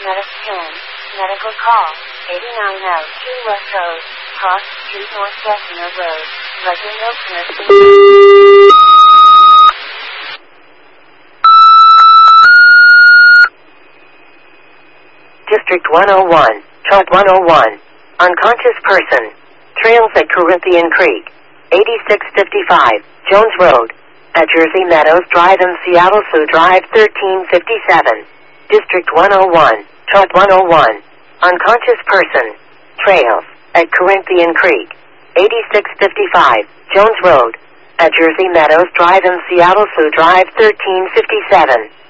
Medicine, medical call, 89L, 2 West Road, Cross Street, North Bessemer Road, Legend Oaks Nursing Home. District 101, Chart 101, unconscious person, trails at Corinthian Creek, 8655, Jones Road, at Jersey Meadows Drive and Seattle Sioux Drive 1357. District 101, Chart 101, unconscious person, trails, at Corinthian Creek, 8655, Jones Road, at Jersey Meadows Drive and Seattle Sioux Drive 1357.